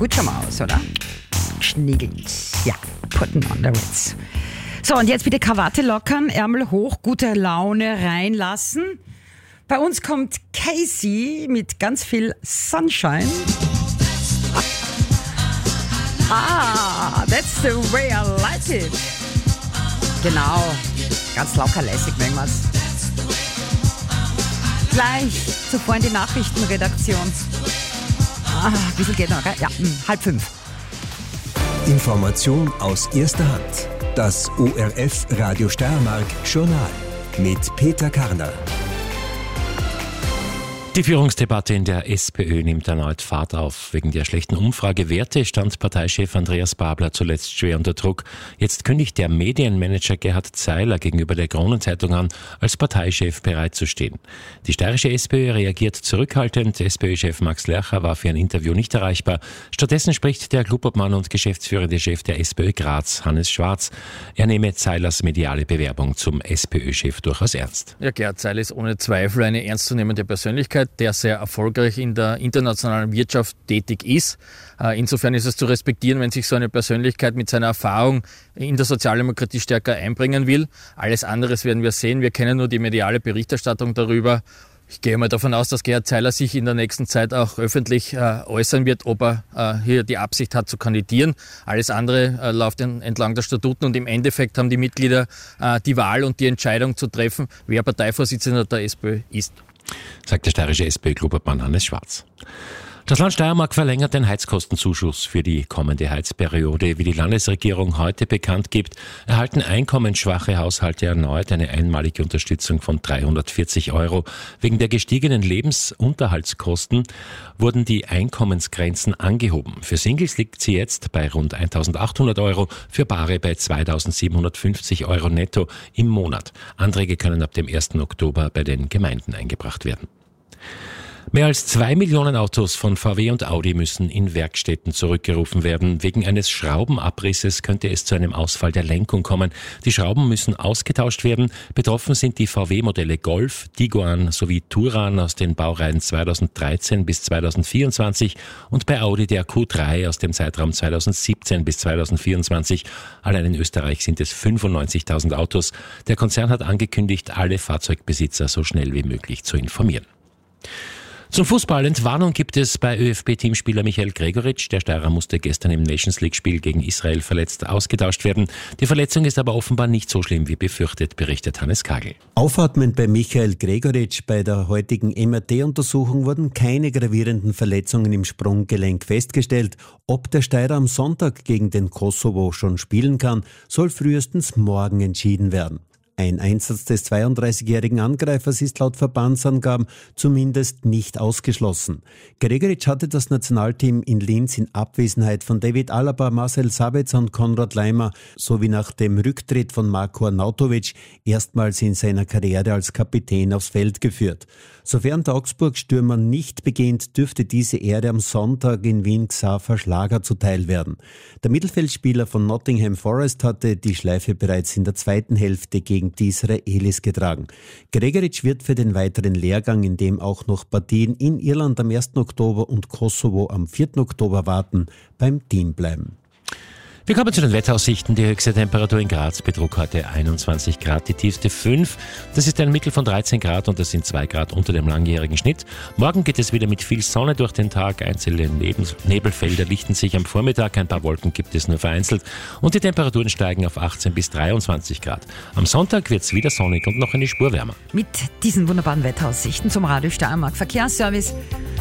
gut schon mal aus, oder? Schniegelt. Ja, putting on the Ritz. So, und jetzt bitte Krawatte lockern, Ärmel hoch, gute Laune reinlassen. Bei uns kommt Casey mit ganz viel Sunshine. That's the way I like it. Genau, ganz locker lässig, wenn wir's. Gleich zuvor in die Nachrichtenredaktion. Ein bisschen geht noch, gell? Ja, 4:30. Information aus erster Hand. Das ORF Radio Steiermark Journal mit Peter Karner. Die Führungsdebatte in der SPÖ nimmt erneut Fahrt auf. Wegen der schlechten Umfragewerte stand Parteichef Andreas Babler zuletzt schwer unter Druck. Jetzt kündigt der Medienmanager Gerhard Zeiler gegenüber der Kronenzeitung an, als Parteichef bereitzustehen. Die steirische SPÖ reagiert zurückhaltend. SPÖ-Chef Max Lercher war für ein Interview nicht erreichbar. Stattdessen spricht der Clubobmann und geschäftsführende Chef der SPÖ Graz, Hannes Schwarz. Er nehme Zeilers mediale Bewerbung zum SPÖ-Chef durchaus ernst. Ja, Gerhard Zeiler ist ohne Zweifel eine ernstzunehmende Persönlichkeit, der sehr erfolgreich in der internationalen Wirtschaft tätig ist. Insofern ist es zu respektieren, wenn sich so eine Persönlichkeit mit seiner Erfahrung in der Sozialdemokratie stärker einbringen will. Alles anderes werden wir sehen. Wir kennen nur die mediale Berichterstattung darüber. Ich gehe mal davon aus, dass Gerhard Zeiler sich in der nächsten Zeit auch öffentlich äußern wird, ob er hier die Absicht hat zu kandidieren. Alles andere läuft entlang der Statuten und im Endeffekt haben die Mitglieder die Wahl und die Entscheidung zu treffen, wer Parteivorsitzender der SPÖ ist. Sagt der steirische SPÖ-Clubobmann Hannes Schwarz. Das Land Steiermark verlängert den Heizkostenzuschuss für die kommende Heizperiode. Wie die Landesregierung heute bekannt gibt, erhalten einkommensschwache Haushalte erneut eine einmalige Unterstützung von 340 €. Wegen der gestiegenen Lebensunterhaltskosten wurden die Einkommensgrenzen angehoben. Für Singles liegt sie jetzt bei rund 1.800 €, für Paare bei 2.750 € netto im Monat. Anträge können ab dem 1. Oktober bei den Gemeinden eingebracht werden. Mehr als 2 Millionen Autos von VW und Audi müssen in Werkstätten zurückgerufen werden. Wegen eines Schraubenabrisses könnte es zu einem Ausfall der Lenkung kommen. Die Schrauben müssen ausgetauscht werden. Betroffen sind die VW-Modelle Golf, Tiguan sowie Touran aus den Baureihen 2013 bis 2024 und bei Audi der Q3 aus dem Zeitraum 2017 bis 2024. Allein in Österreich sind es 95.000 Autos. Der Konzern hat angekündigt, alle Fahrzeugbesitzer so schnell wie möglich zu informieren. Zum Fußball. Entwarnung gibt es bei ÖFB-Teamspieler Michael Gregoritsch. Der Steirer musste gestern im Nations-League-Spiel gegen Israel verletzt ausgetauscht werden. Die Verletzung ist aber offenbar nicht so schlimm wie befürchtet, berichtet Hannes Kagel. Aufatmend bei Michael Gregoritsch. Bei der heutigen MRT-Untersuchung wurden keine gravierenden Verletzungen im Sprunggelenk festgestellt. Ob der Steirer am Sonntag gegen den Kosovo schon spielen kann, soll frühestens morgen entschieden werden. Ein Einsatz des 32-jährigen Angreifers ist laut Verbandsangaben zumindest nicht ausgeschlossen. Gregoritsch hatte das Nationalteam in Linz in Abwesenheit von David Alaba, Marcel Sabitzer und Konrad Laimer sowie nach dem Rücktritt von Marko Arnautovic erstmals in seiner Karriere als Kapitän aufs Feld geführt. Sofern der Augsburg-Stürmer nicht beginnt, dürfte diese Ehre am Sonntag in Wien Xaver Schlager zuteil werden. Der Mittelfeldspieler von Nottingham Forest hatte die Schleife bereits in der zweiten Hälfte gegen die Israelis getragen. Gregoritsch wird für den weiteren Lehrgang, in dem auch noch Partien in Irland am 1. Oktober und Kosovo am 4. Oktober warten, beim Team bleiben. Wir kommen zu den Wetteraussichten. Die höchste Temperatur in Graz betrug heute 21 Grad, die tiefste 5. Das ist ein Mittel von 13 Grad und das sind 2 Grad unter dem langjährigen Schnitt. Morgen geht es wieder mit viel Sonne durch den Tag. Einzelne Nebelfelder lichten sich am Vormittag. Ein paar Wolken gibt es nur vereinzelt. Und die Temperaturen steigen auf 18 bis 23 Grad. Am Sonntag wird es wieder sonnig und noch eine Spur wärmer. Mit diesen wunderbaren Wetteraussichten zum Radio Steiermark Verkehrsservice.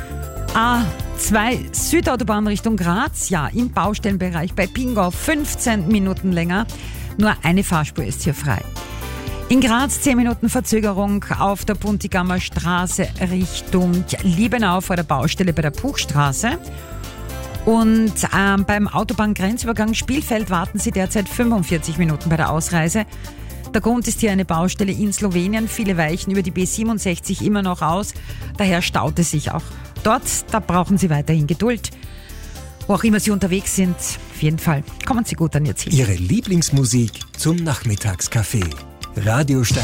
A2 Südautobahn Richtung Graz, ja, im Baustellenbereich bei Pingau 15 Minuten länger. Nur eine Fahrspur ist hier frei. In Graz 10 Minuten Verzögerung auf der Puntigammer Straße Richtung Liebenau vor der Baustelle bei der Puchstraße. Und beim Autobahngrenzübergang Spielfeld warten Sie derzeit 45 Minuten bei der Ausreise. Der Grund ist hier eine Baustelle in Slowenien. Viele weichen über die B67 immer noch aus. Daher staut es sich auch dort. Da brauchen Sie weiterhin Geduld. Wo auch immer Sie unterwegs sind, auf jeden Fall kommen Sie gut an Ihr Ziel. Ihre Lieblingsmusik zum Nachmittagskaffee. Radio